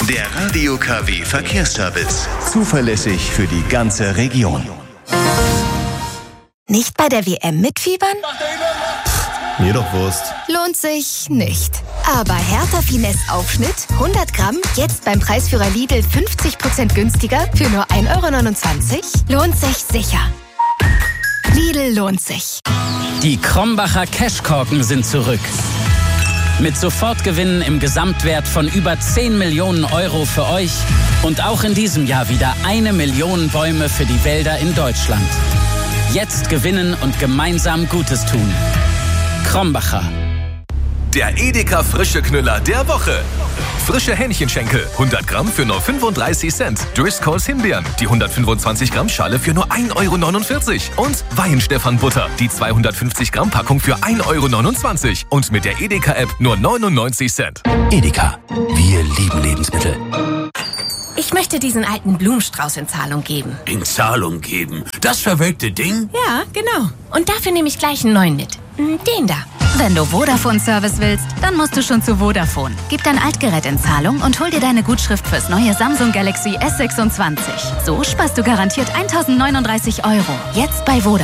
Der Radio KW Verkehrsservice. Zuverlässig für die ganze Region. Nicht bei der WM mitfiebern? Mir doch Wurst. Lohnt sich nicht. Aber Hertha Finesse Aufschnitt, 100 Gramm, jetzt beim Preisführer Lidl 50% günstiger für nur 1,29 €? Lohnt sich sicher. Lidl lohnt sich. Die Krombacher Cashkorken sind zurück. Mit Sofortgewinnen im Gesamtwert von über 10 Millionen € für euch und auch in diesem Jahr wieder 1 Million Bäume für die Wälder in Deutschland. Jetzt gewinnen und gemeinsam Gutes tun. Krombacher. Der Edeka Frische Knüller der Woche. Frische Hähnchenschenkel, 100 Gramm für nur 35 Cent. Driscolls Himbeeren, die 125 Gramm Schale für nur 1,49 €. Und Weihenstephan-Butter, die 250 Gramm Packung für 1,29 €. Und mit der Edeka-App nur 99 Cent. Edeka, wir lieben Lebensmittel. Ich möchte diesen alten Blumenstrauß in Zahlung geben. In Zahlung geben? Das verwelkte Ding? Ja, genau. Und dafür nehme ich gleich einen neuen mit. Den da. Wenn du Vodafone-Service willst, dann musst du schon zu Vodafone. Gib dein Altgerät in Zahlung und hol dir deine Gutschrift fürs neue Samsung Galaxy S26. So sparst du garantiert 1.039 €. Jetzt bei Vodafone.